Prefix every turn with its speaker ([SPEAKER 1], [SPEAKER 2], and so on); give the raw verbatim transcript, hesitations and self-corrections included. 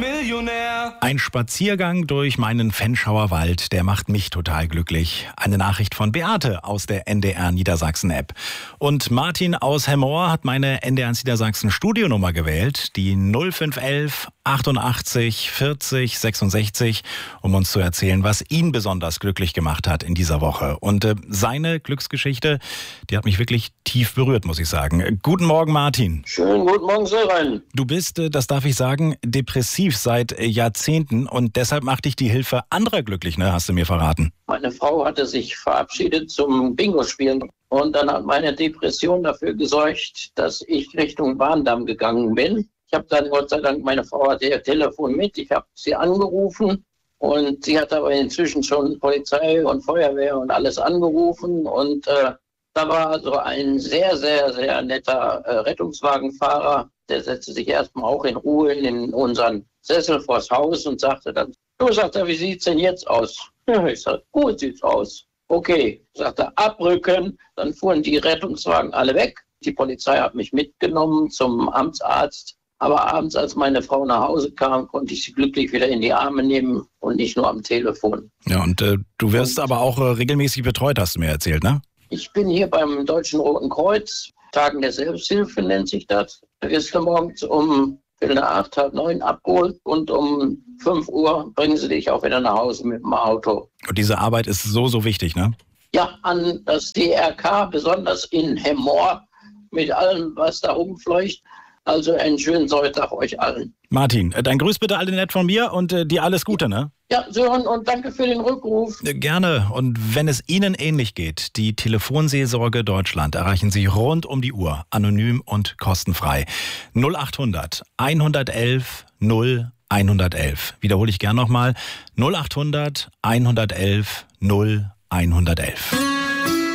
[SPEAKER 1] Millionär.
[SPEAKER 2] Ein Spaziergang durch meinen Fenschauer Wald, der macht mich total glücklich. Eine Nachricht von Beate aus der N D R Niedersachsen-App. Und Martin aus Hemmoor hat meine N D R Niedersachsen Studionummer gewählt, die null fünf elf achtundachtzig vierzig sechsundsechzig, um uns zu erzählen, was ihn besonders glücklich gemacht hat in dieser Woche. Und äh, seine Glücksgeschichte, die hat mich wirklich tief berührt, muss ich sagen. Guten Morgen, Martin.
[SPEAKER 3] Schönen guten Morgen, Sören.
[SPEAKER 2] Du bist, äh, das darf ich sagen, depressiv seit äh, Jahrzehnten und deshalb macht dich die Hilfe anderer glücklich, ne? Hast du mir verraten.
[SPEAKER 3] Meine Frau hatte sich verabschiedet zum Bingo-Spielen und dann hat meine Depression dafür gesorgt, dass ich Richtung Bahndamm gegangen bin. Ich habe dann, Gott sei Dank, meine Frau hatte ihr Telefon mit, ich habe sie angerufen und sie hat aber inzwischen schon Polizei und Feuerwehr und alles angerufen und äh, da war also ein sehr, sehr, sehr netter äh, Rettungswagenfahrer, der setzte sich erstmal auch in Ruhe in unseren Sessel vors Haus und sagte dann, du, sagt er, wie sieht's denn jetzt aus? Ja, ich sag, gut sieht's aus. Okay, sagt er, abrücken, dann fuhren die Rettungswagen alle weg. Die Polizei hat mich mitgenommen zum Amtsarzt. Aber abends, als meine Frau nach Hause kam, konnte ich sie glücklich wieder in die Arme nehmen und nicht nur am Telefon.
[SPEAKER 2] Ja, und äh, du wirst und, aber auch äh, regelmäßig betreut, hast du mir erzählt, ne?
[SPEAKER 3] Ich bin hier beim Deutschen Roten Kreuz, Tagen der Selbsthilfe nennt sich das. Da wirst du morgens um Viertel nach acht, halb neun abgeholt und um fünf Uhr bringen sie dich auch wieder nach Hause mit dem Auto.
[SPEAKER 2] Und diese Arbeit ist so, so wichtig, ne?
[SPEAKER 3] Ja, an das D R K, besonders in Hemmoor, mit allem, was da rumfleucht. Also einen schönen Sonntag euch allen.
[SPEAKER 2] Martin, dein Grüß bitte alle nett von mir und äh, dir alles Gute, ne?
[SPEAKER 3] Ja, Sören, und danke für den Rückruf.
[SPEAKER 2] Äh, gerne. Und wenn es Ihnen ähnlich geht, die Telefonseelsorge Deutschland erreichen Sie rund um die Uhr, anonym und kostenfrei. null achthundert hundertelf null hundertelf. Wiederhole ich gern nochmal. null achthundert hundertelf null hundertelf.